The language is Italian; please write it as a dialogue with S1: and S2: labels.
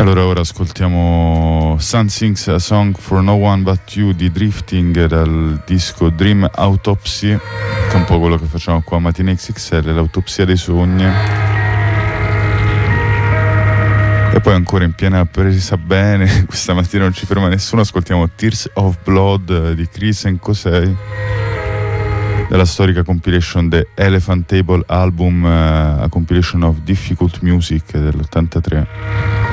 S1: allora ora ascoltiamo Sun Sings a Song for No One But You di Drifting dal disco Dream Autopsy, che è un po' quello che facciamo qua a Matina XXL, l'autopsia dei sogni. E poi ancora in piena presa bene, questa mattina non ci ferma nessuno, ascoltiamo Tears of Blood di Chris and Kosei dalla storica compilation The Elephant Table Album, a compilation of Difficult Music dell'83.